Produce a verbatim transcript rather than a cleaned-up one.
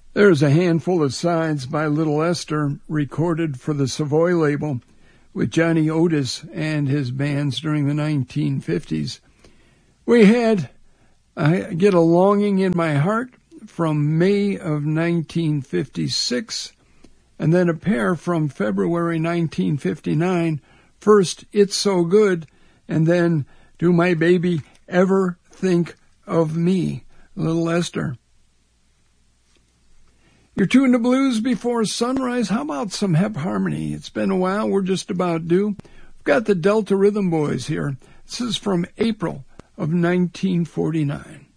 There's a handful of sides by Little Esther recorded for the Savoy label with Johnny Otis and his bands during the nineteen fifties. We had I Get a Longing in My Heart from May of nineteen fifty-six, and then a pair from February nineteen fifty-nine. First, It's So Good, and then Do My Baby Ever Think of Me, Little Esther. You're tuned to Blues Before Sunrise. How about some Hep Harmony? It's been a while. We're just about due. We've got the Delta Rhythm Boys here. This is from April of nineteen forty-nine.